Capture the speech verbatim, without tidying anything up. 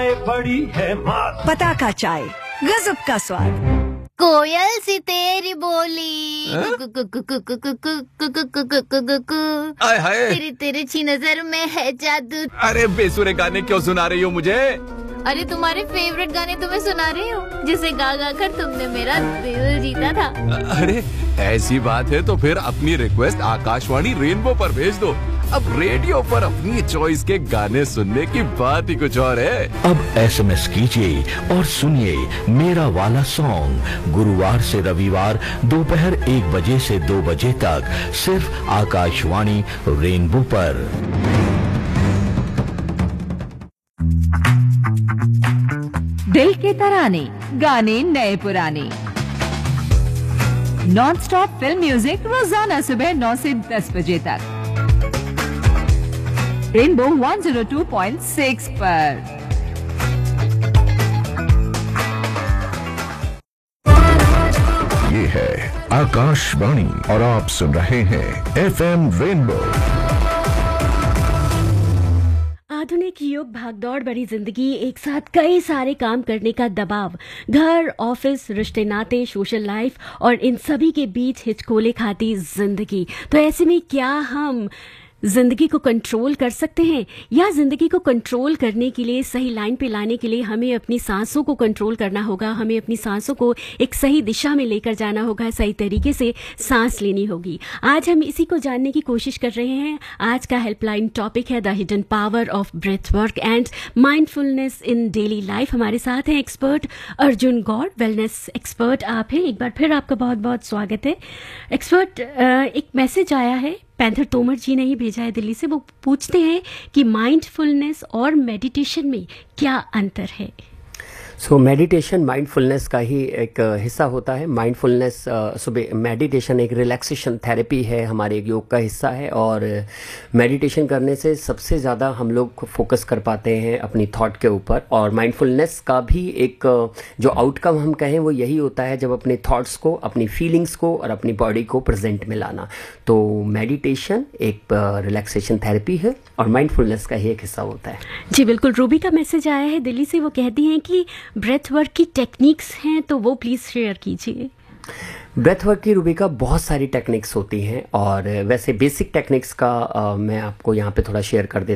बड़ी है मात। पताका चाय, गजब का स्वाद। कोयल सी तेरी बोली, आय हाय, तेरी तिरछी नजर में है जादू। अरे बेसुरे गाने क्यों सुना रही हो मुझे? अरे तुम्हारे फेवरेट गाने तुम्हें सुना रही हूँ, जिसे गा गा कर तुमने मेरा दिल जीता था। अरे ऐसी बात है तो फिर अपनी रिक्वेस्ट आकाशवाणी रेनबो पर भेज दो। अब रेडियो पर अपनी चॉइस के गाने सुनने की बात ही कुछ और है। अब एसएमएस कीजिए और सुनिए मेरा वाला सॉन्ग गुरुवार से रविवार दोपहर एक बजे से दो बजे तक सिर्फ आकाशवाणी रेनबो पर। दिल के तराने, गाने नए पुराने, नॉन स्टॉप फिल्म म्यूजिक रोजाना सुबह नौ से दस बजे तक रेनबो एक सौ दो पॉइंट छह पर। ये है आकाशवाणी और आप सुन रहे हैं एफएम रेनबो। आधुनिक युग, भागदौड़ भरी जिंदगी, एक साथ कई सारे काम करने का दबाव, घर, ऑफिस, रिश्ते नाते, सोशल लाइफ और इन सभी के बीच हिचकोले खाती जिंदगी। तो ऐसे में क्या हम जिंदगी को कंट्रोल कर सकते हैं, या जिंदगी को कंट्रोल करने के लिए, सही लाइन पे लाने के लिए हमें अपनी सांसों को कंट्रोल करना होगा, हमें अपनी सांसों को एक सही दिशा में लेकर जाना होगा, सही तरीके से सांस लेनी होगी। आज हम इसी को जानने की कोशिश कर रहे हैं। आज का हेल्पलाइन टॉपिक है the hidden power of breath work and mindfulness in daily life. हमारे साथ हैं expert Arjun Gaur, wellness expert आप हैं। एक बार फिर आपका बहुत बहुत स्वागत है एक्सपर्ट। एक मैसेज आया है, पैंथर तोमर जी ने ही भेजा है दिल्ली से। वो पूछते हैं कि माइंडफुलनेस और मेडिटेशन में क्या अंतर है। सो मेडिटेशन माइंडफुलनेस का ही एक हिस्सा होता है। माइंडफुलनेस सुबह मेडिटेशन एक रिलैक्सेशन थेरेपी है, हमारे योग का हिस्सा है। और मेडिटेशन करने से सबसे ज़्यादा हम लोग फोकस कर पाते हैं अपनी थॉट के ऊपर। और माइंडफुलनेस का भी एक जो आउटकम हम कहें वो यही होता है, जब अपने थॉट्स को, अपनी फीलिंग्स को और अपनी बॉडी को प्रेजेंट में लाना। तो मेडिटेशन एक रिलैक्सेशन थेरेपी है और माइंडफुलनेस का ही एक हिस्सा होता है। जी बिल्कुल। रूबी का मैसेज आया है दिल्ली से। वो कहती हैं कि ब्रेथ वर्क की टेक्निक्स हैं, तो वो प्लीज शेयर कीजिए। ब्रेथ वर्क की रूबी का बहुत सारी टेक्निक्स होती हैं, और वैसे बेसिक टेक्निक्स का आ, मैं आपको यहाँ पे थोड़ा शेयर कर देता